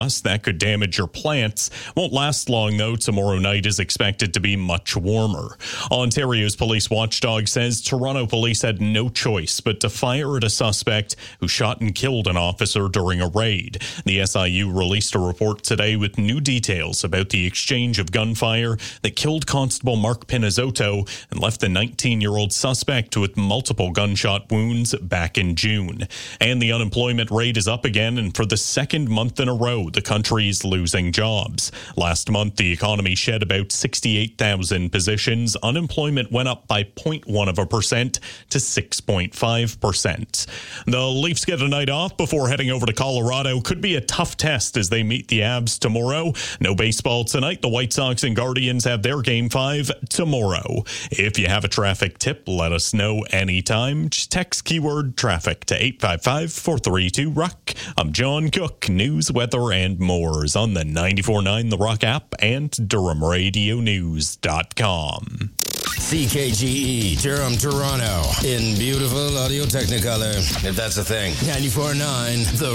that could damage your plants. Won't last long, though. Tomorrow night is expected to be much warmer. Ontario's police watchdog says Toronto police had no choice but to fire at a suspect who shot and killed an officer during a raid. The SIU released a report today with new details about the exchange of gunfire that killed Constable Mark Pinizotto and left the 19-year-old suspect with multiple gunshot wounds back in June. And the unemployment rate is up again, and for the second month in a row, the country's losing jobs. Last month, the economy shed about 68,000 positions. Unemployment went up by 0.1% to 6.5%. The Leafs get a night off before heading over to Colorado. Could be a tough test as they meet the Avs tomorrow. No baseball tonight. The White Sox and Guardians have their Game 5 tomorrow. If you have a traffic tip, let us know anytime. Just text keyword traffic to 855-432-ROCK. I'm John Cook. News, weather, and more is on the 94.9 The Rock app and DurhamRadioNews.com. CKGE, Durham, Toronto, in beautiful Audio Technicolor, if that's a thing. 94.9 The